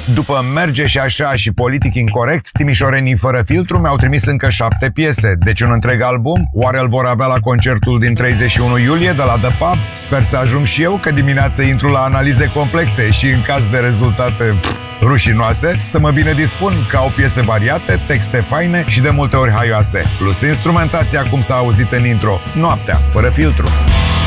După Merge și așa și Politic Incorect, timișorenii fără filtru mi-au trimis încă 7 piese, deci un întreg album. Oare îl vor avea la concertul din 31 iulie de la The Pub? Sper să ajung și eu, că dimineața intru la analize complexe și în caz de rezultate rușinoase, să mă bine dispun, că au piese variate, texte faine și de multe ori haioase. Plus instrumentația, cum s-a auzit în intro, noaptea, fără filtru.